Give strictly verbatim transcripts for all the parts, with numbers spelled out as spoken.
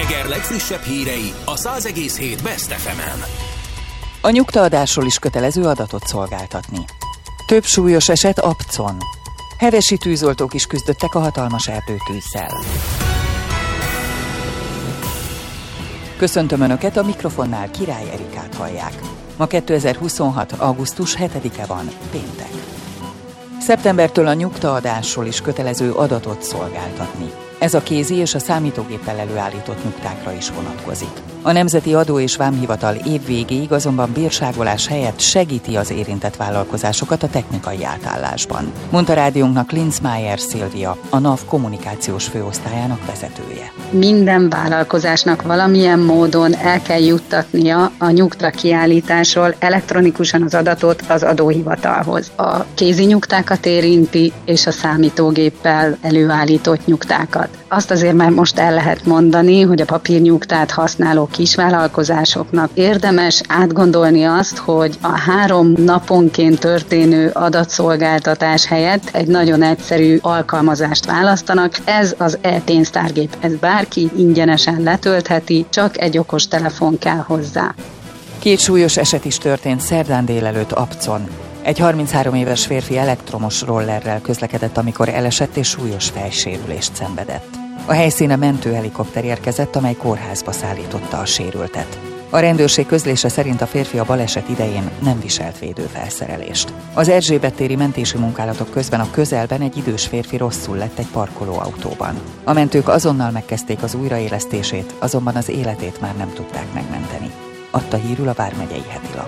Eger legfrissebb hírei a száz egész hét Best ef emen. A nyugtaadásról is kötelező adatot szolgáltatni. Több súlyos eset Apcon. Hevesi tűzoltók is küzdöttek a hatalmas erdőtűzzel. Köszöntöm Önöket, a mikrofonnál Király Erikát hallják. Ma kétezer-huszonhat. augusztus hetedike van, péntek. Szeptembertől a nyugtaadásról is kötelező adatot szolgáltatni. Ez a kézi és a számítógéppel előállított nyugtákra is vonatkozik. A Nemzeti Adó és Vámhivatal év végéig azonban bírságolás helyett segíti az érintett vállalkozásokat a technikai átállásban, mondta rádiónknak Linzmeier Szilvia, a NAV kommunikációs főosztályának vezetője. Minden vállalkozásnak valamilyen módon el kell juttatnia a nyugta kiállításról elektronikusan az adatot az adóhivatalhoz. A kézi nyugtákat érinti, és a számítógéppel előállított nyugtákat. Azt azért már most el lehet mondani, hogy a papírnyugtát használó kisvállalkozásoknak érdemes átgondolni azt, hogy a három naponként történő adatszolgáltatás helyett egy nagyon egyszerű alkalmazást választanak. Ez az e-pénztárgép, ez bárki ingyenesen letöltheti, csak egy okostelefon kell hozzá. Két súlyos eset is történt szerdán délelőtt Apcon. Egy harminchárom éves férfi elektromos rollerrel közlekedett, amikor elesett és súlyos fejsérülést szenvedett. A helyszíne mentőhelikopter érkezett, amely kórházba szállította a sérültet. A rendőrség közlése szerint a férfi a baleset idején nem viselt védőfelszerelést. Az Erzsébet téri mentési munkálatok közben a közelben egy idős férfi rosszul lett egy parkolóautóban. A mentők azonnal megkezdték az újraélesztését, azonban az életét már nem tudták megmenteni, adta hírül a Vármegyei Hetilap.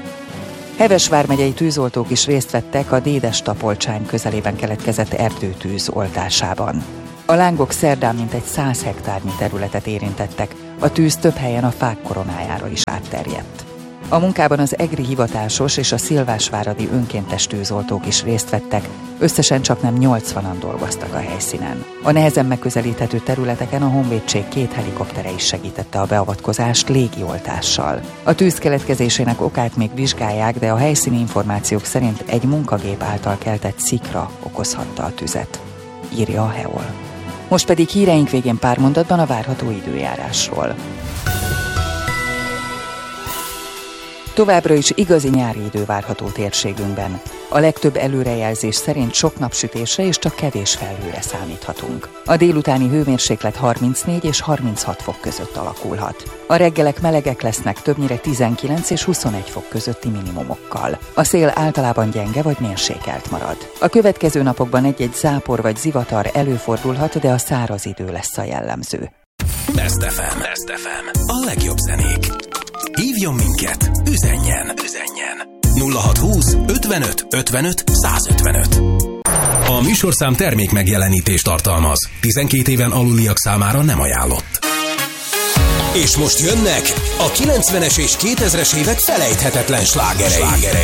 Heves vármegyei tűzoltók is részt vettek a Dédes-Tapolcsány közelében keletkezett erdőtűz oltásában. A lángok szerdán mintegy száz hektárnyi területet érintettek, a tűz több helyen a fák koronájára is átterjedt. A munkában az egri hivatásos és a szilvásváradi önkéntes tűzoltók is részt vettek, összesen csaknem nyolcvanan dolgoztak a helyszínen. A nehezen megközelíthető területeken a honvédség két helikoptere is segítette a beavatkozást légioltással. A tűz keletkezésének okát még vizsgálják, de a helyszíni információk szerint egy munkagép által keltett szikra okozhatta a tüzet, írja a hé e o el. Most pedig híreink végén pár mondatban a várható időjárásról. Továbbra is igazi nyári idő várható térségünkben. A legtöbb előrejelzés szerint sok napsütésre és csak kevés felhőre számíthatunk. A délutáni hőmérséklet harmincnégy és harminchat fok között alakulhat. A reggelek melegek lesznek, többnyire tizenkilenc és huszonegy fok közötti minimumokkal. A szél általában gyenge vagy mérsékelt marad. A következő napokban egy-egy zápor vagy zivatar előfordulhat, de a száraz idő lesz a jellemző. Best ef em. Best ef em. A legjobb zenék. Hívjon minket, üzenjen, üzenjen. nulla hatszázhúsz ötvenöt ötvenöt százötvenöt. A műsorszám termék megjelenítést tartalmaz. tizenkét éven aluliak számára nem ajánlott. És most jönnek a kilencvenes és kétezres évek felejthetetlen slágerei.